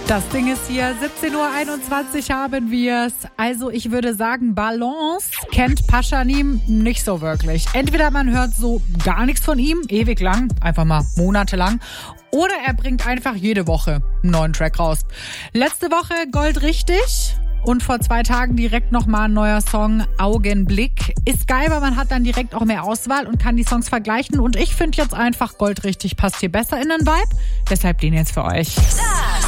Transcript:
Das Ding ist hier, 17:21 Uhr haben wir's. Also ich würde sagen, Balance kennt Pashanim nicht so wirklich. Entweder man hört so gar nichts von ihm, ewig lang, einfach mal monatelang, oder er bringt einfach jede Woche einen neuen Track raus. Letzte Woche Gold richtig und vor 2 Tagen direkt nochmal ein neuer Song, Augenblick. Ist geil, weil man hat dann direkt auch mehr Auswahl und kann die Songs vergleichen. Und ich finde jetzt einfach Gold richtig passt hier besser in den Vibe. Deshalb den jetzt für euch.